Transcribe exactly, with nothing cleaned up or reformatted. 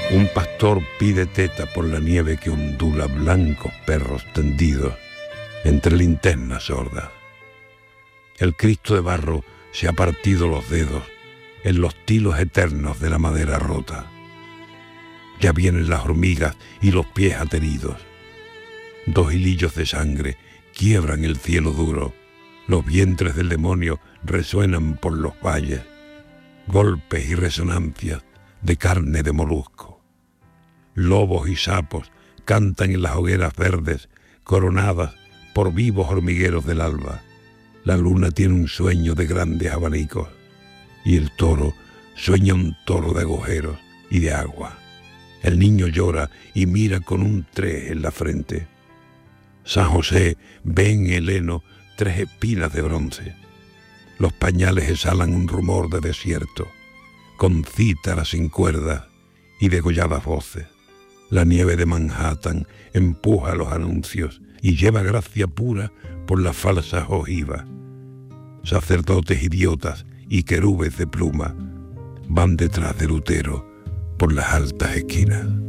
Un pastor pide teta por la nieve que ondula blancos perros tendidos entre linternas sordas. El Cristo de barro se ha partido los dedos en los tilos eternos de la madera rota. Ya vienen las hormigas y los pies ateridos. Dos hilillos de sangre quiebran el cielo duro. Los vientres del demonio resuenan por los valles. Golpes y resonancias de carne de molusco. Lobos y sapos cantan en las hogueras verdes, coronadas por vivos hormigueros del alba. La luna tiene un sueño de grandes abanicos, y el toro sueña un toro de agujeros y de agua. El niño llora y mira con un tres en la frente. San José ve en el heno tres espinas de bronce. Los pañales exhalan un rumor de desierto, con cítaras sin cuerdas y degolladas voces. La nieve de Manhattan empuja los anuncios y lleva gracia pura por las falsas ojivas. Sacerdotes idiotas y querubes de pluma van detrás de Lutero por las altas esquinas.